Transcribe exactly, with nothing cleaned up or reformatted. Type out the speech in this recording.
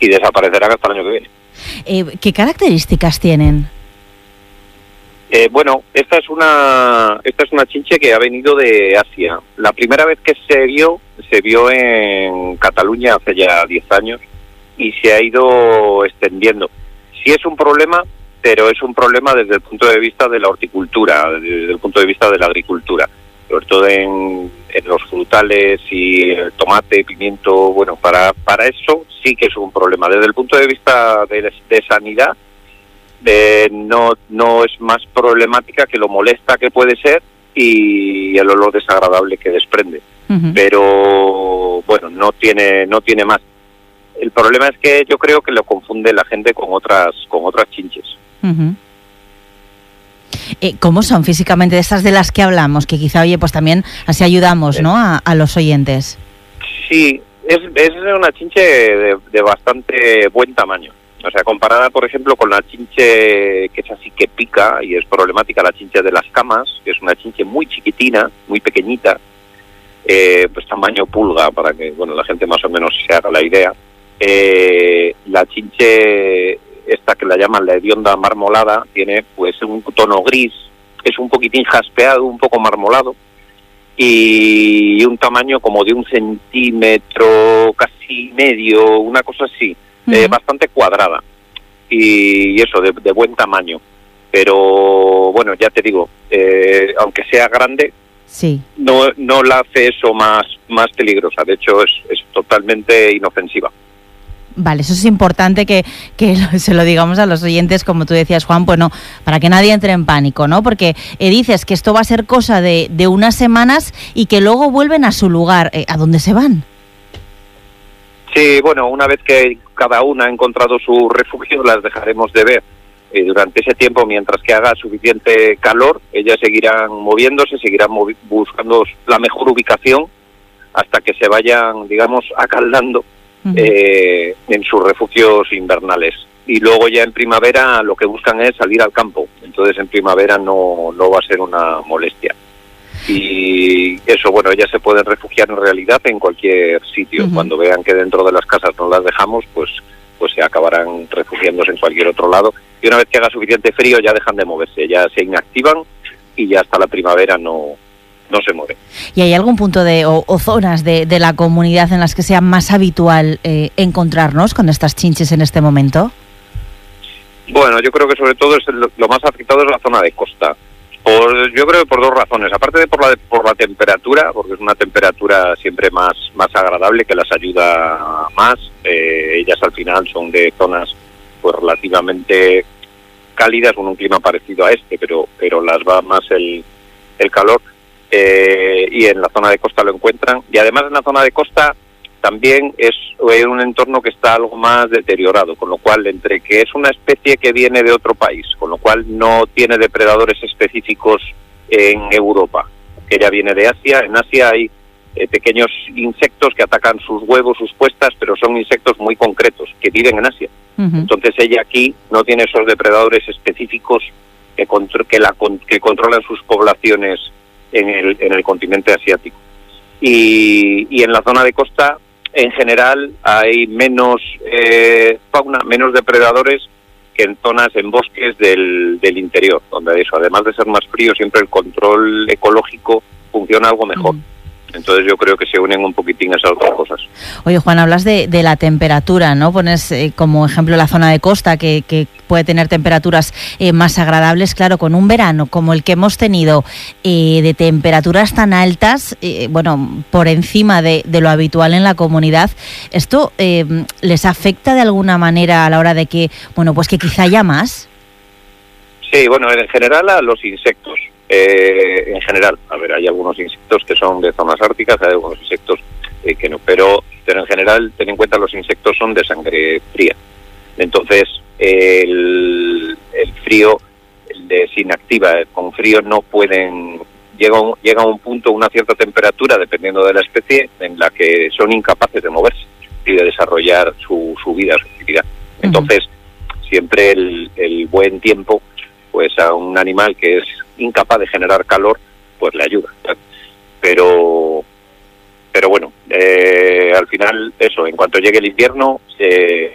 y desaparecerán hasta el año que viene. Eh, ¿Qué características tienen? Eh, bueno, esta es una esta es una chinche que ha venido de Asia. La primera vez que se vio, se vio en Cataluña hace ya diez años y se ha ido extendiendo. Sí es un problema, pero es un problema desde el punto de vista de la horticultura, desde el punto de vista de la agricultura, sobre todo en, en los frutales y el tomate, pimiento. Bueno, para para eso sí que es un problema. Desde el punto de vista de, de sanidad, Eh, no no es más problemática que lo molesta que puede ser y el olor desagradable que desprende. Uh-huh. Pero bueno, no tiene no tiene más. El problema es que yo creo que lo confunde la gente con otras con otras chinches. Uh-huh. Eh, ¿Cómo son físicamente estas de las que hablamos? Que quizá, oye, pues también así ayudamos, ¿no?, a, a los oyentes. Sí, es, es una chinche de, de bastante buen tamaño. O sea, comparada, por ejemplo, con la chinche que es así que pica y es problemática, la chinche de las camas, que es una chinche muy chiquitina, muy pequeñita, eh, pues tamaño pulga, para que bueno la gente más o menos se haga la idea. Eh, la chinche esta que la llaman la hedionda marmolada tiene pues un tono gris, es un poquitín jaspeado, un poco marmolado, y un tamaño como de un centímetro, casi medio, una cosa así. Eh, bastante cuadrada y eso, de, de buen tamaño, pero bueno, ya te digo, eh, aunque sea grande, sí, no no la hace eso más más peligrosa. De hecho es, es totalmente inofensiva. Vale, eso es importante que, que se lo digamos a los oyentes, como tú decías, Juan, pues no, para que nadie entre en pánico, ¿no? Porque eh, dices que esto va a ser cosa de, de unas semanas y que luego vuelven a su lugar. Eh, ¿A dónde se van? Sí, bueno, una vez que cada una ha encontrado su refugio, las dejaremos de ver. Y durante ese tiempo, mientras que haga suficiente calor, ellas seguirán moviéndose, seguirán movi- buscando la mejor ubicación hasta que se vayan, digamos, acaldando uh-huh. eh, en sus refugios invernales. Y luego ya en primavera lo que buscan es salir al campo. Entonces en primavera no, no va a ser una molestia. Y eso, bueno, ellas se pueden refugiar en realidad en cualquier sitio. Uh-huh. Cuando vean que dentro de las casas no las dejamos, pues pues se acabarán refugiándose en cualquier otro lado. Y una vez que haga suficiente frío ya dejan de moverse, ya se inactivan y ya hasta la primavera no, no se mueven. ¿Y hay algún punto de o, o zonas de, de la comunidad en las que sea más habitual eh, encontrarnos con estas chinches en este momento? Bueno, yo creo que sobre todo es lo, lo más afectado es la zona de costa. Por, yo creo que por dos razones. Aparte de por la por la temperatura, porque es una temperatura siempre más más agradable que las ayuda más. Eh, ellas al final son de zonas pues relativamente cálidas, con un clima parecido a este, pero pero las va más el el calor. Eh, y en la zona de costa lo encuentran. Y además en la zona de costa también es un entorno que está algo más deteriorado, con lo cual, entre que es una especie que viene de otro país, con lo cual no tiene depredadores específicos en Europa, que ya viene de Asia. En Asia hay eh, pequeños insectos que atacan sus huevos, sus puestas, pero son insectos muy concretos, que viven en Asia. Uh-huh. Entonces ella aquí no tiene esos depredadores específicos que, contro- que, la, que controlan sus poblaciones en el, en el continente asiático. Y, y en la zona de costa, en general, hay menos eh, fauna, menos depredadores que en zonas, en bosques del, del interior, donde eso, además de ser más frío, siempre el control ecológico funciona algo mejor. Mm. Entonces yo creo que se unen un poquitín esas dos cosas. Oye, Juan, hablas de, de la temperatura, ¿no? Pones eh, como ejemplo la zona de costa, que, que puede tener temperaturas eh, más agradables. Claro, con un verano como el que hemos tenido, eh, de temperaturas tan altas, eh, bueno, por encima de, de lo habitual en la comunidad, ¿esto eh, les afecta de alguna manera a la hora de que, bueno, pues que quizá haya más? Sí, bueno, en general a los insectos. Eh, en general, a ver, hay algunos insectos que son de zonas árticas, hay algunos insectos eh, que no, pero, pero en general, ten en cuenta, los insectos son de sangre fría. Entonces, el, el frío les inactiva, con frío no pueden, llega un, llega a un punto, una cierta temperatura, dependiendo de la especie, en la que son incapaces de moverse y de desarrollar su, su vida, su actividad. Entonces, uh-huh. siempre el, el buen tiempo, pues a un animal que es incapaz de generar calor, pues le ayuda. Pero pero bueno, eh, al final eso, en cuanto llegue el invierno, eh,